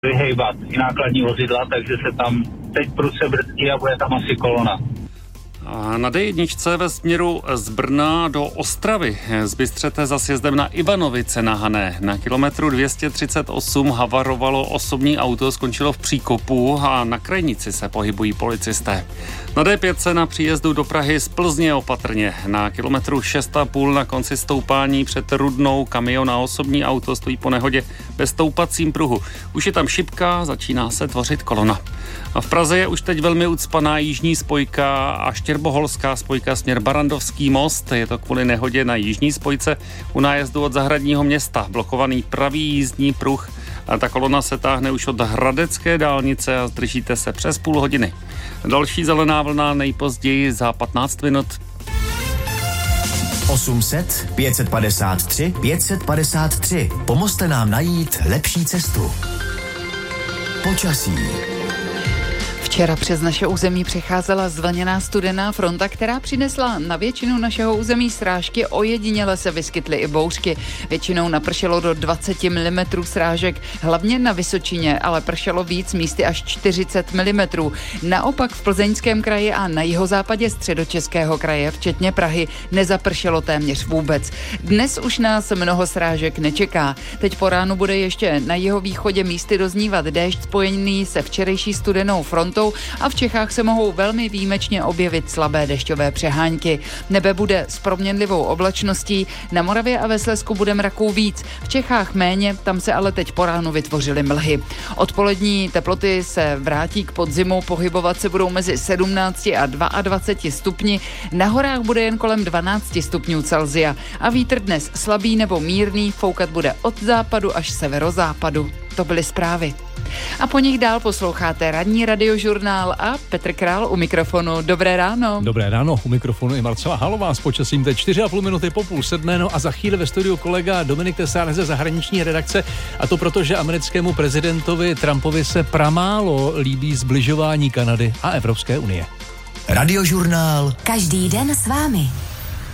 vyhejbat i nákladní vozidla, takže se tam teď prudce brzdí a bude tam asi kolona. A na D1 ve směru z Brna do Ostravy zbystřete za sjezdem na Ivanovice na Hané. Na kilometru 238 havarovalo osobní auto, skončilo v příkopu a na krajnici se pohybují policisté. Na D5 na příjezdu do Prahy z Plzně opatrně. Na kilometru 6,5 na konci stoupání před Rudnou kamion a osobní auto stojí po nehodě ve stoupacím pruhu. Už je tam šipka, začíná se tvořit kolona. A v Praze je už teď velmi ucpaná jižní spojka a štěrboholská spojka směr Barandovský most. Je to kvůli nehodě na jižní spojce u nájezdu od Zahradního města. Blokovaný pravý jízdní pruh. A ta kolona se táhne už od Hradecké dálnice a zdržíte se přes půl hodiny. Další zelená vlna nejpozději za 15 minut. 800 553 553. Pomozte nám najít lepší cestu. Počasí. Včera přes naše území přecházela zvlněná studená fronta, která přinesla na většinu našeho území srážky, ojediněle se vyskytly i bouřky. Většinou napršelo do 20 mm srážek, hlavně na Vysočině, ale pršelo víc, místy až 40 mm. Naopak v Plzeňském kraji a na jihozápadě Středočeského kraje, včetně Prahy, nezapršelo téměř vůbec. Dnes už nás mnoho srážek nečeká. Teď po ránu bude ještě na jihovýchodě místy doznívat déšť spojený se včerejší studenou frontou a v Čechách se mohou velmi výjimečně objevit slabé dešťové přehánky. Nebe bude s proměnlivou oblačností, na Moravě a ve Slezsku bude mraků víc, v Čechách méně, tam se ale teď po ránu vytvořily mlhy. Odpolední teploty se vrátí k podzimu, pohybovat se budou mezi 17 a 22 stupni, na horách bude jen kolem 12 stupňů Celsia a vítr dnes slabý nebo mírný, foukat bude od západu až severozápadu. To byly zprávy. A po nich dál posloucháte ranní radiožurnál a Petr Král u mikrofonu. Dobré ráno. Dobré ráno, u mikrofonu je Marcela Halová s počasím teď 4,5 minuty po 6:30, no a za chvíli ve studiu kolega Dominik Tesár ze zahraniční redakce, a to proto, že americkému prezidentovi Trumpovi se pramálo líbí zbližování Kanady a Evropské unie. Radiožurnál. Každý den s vámi.